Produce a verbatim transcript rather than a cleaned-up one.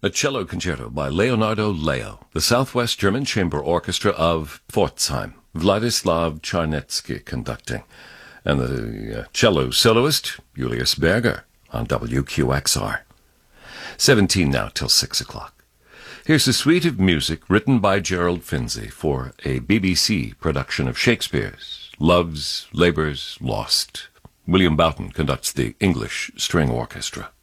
A cello concerto by Leonardo Leo, the Southwest German Chamber Orchestra of Pforzheim, Vladislav Charnetsky conducting, and the uh, cello soloist, Julius Berger, on W Q X R. seventeen now till six o'clock. Here's a suite of music written by Gerald Finzi for a B B C production of Shakespeare's Love's Labour's Lost. William Boughton conducts the English String Orchestra.